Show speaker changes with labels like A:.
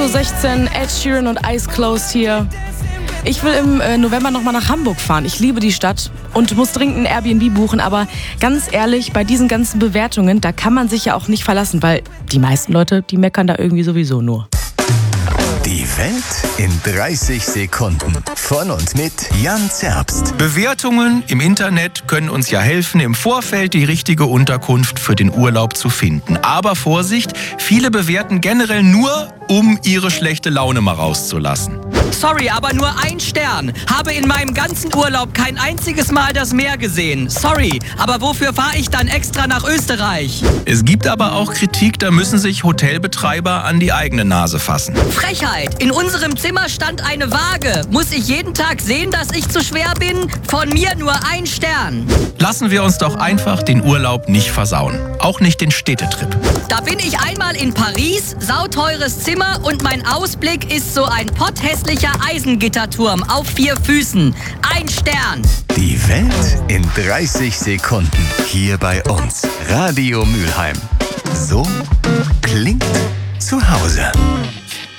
A: 16, Ed Sheeran und Eyes Closed hier. Ich will im November nochmal nach Hamburg fahren. Ich liebe die Stadt und muss dringend ein Airbnb buchen. Aber ganz ehrlich, bei diesen ganzen Bewertungen, da kann man sich ja auch nicht verlassen, weil die meisten Leute, die meckern da irgendwie sowieso nur.
B: Die Welt in 30 Sekunden. Von und mit Jan Zerbst.
C: Bewertungen im Internet können uns ja helfen, im Vorfeld die richtige Unterkunft für den Urlaub zu finden. Aber Vorsicht, viele bewerten generell nur, um ihre schlechte Laune mal rauszulassen.
D: Sorry, aber nur 1 Stern. Habe in meinem ganzen Urlaub kein einziges Mal das Meer gesehen. Sorry, aber wofür fahre ich dann extra nach Österreich?
C: Es gibt aber auch Kritik, da müssen sich Hotelbetreiber an die eigene Nase fassen.
D: Frechheit! In unserem Zimmer stand eine Waage. Muss ich jeden Tag sehen, dass ich zu schwer bin? Von mir nur 1 Stern.
C: Lassen wir uns doch einfach den Urlaub nicht versauen. Auch nicht den Städtetrip.
D: Da bin ich einmal in Paris, sauteures Zimmer und mein Ausblick ist so ein potthässlicher Eisengitterturm auf 4 Füßen. 1 Stern.
B: Die Welt in 30 Sekunden. Hier bei uns. Radio Mülheim. So klingt zu Hause.